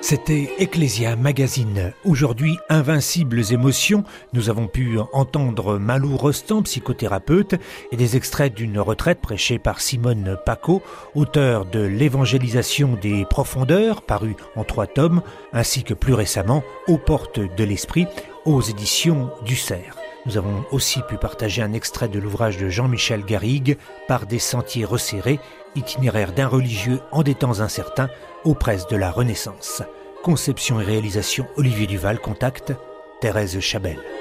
C'était Ecclesia Magazine. Aujourd'hui, Invincibles émotions. Nous avons pu entendre Malou Rostand, psychothérapeute, et des extraits d'une retraite prêchée par Simone Paco, auteur de L'évangélisation des profondeurs, paru en 3 tomes, ainsi que plus récemment, Aux portes de l'esprit, aux éditions du Cerf. Nous avons aussi pu partager un extrait de l'ouvrage de Jean-Michel Garrigue, Par des sentiers resserrés, itinéraire d'un religieux en des temps incertains, aux presses de la Renaissance. Conception et réalisation Olivier Duval, contact Thérèse Chabel.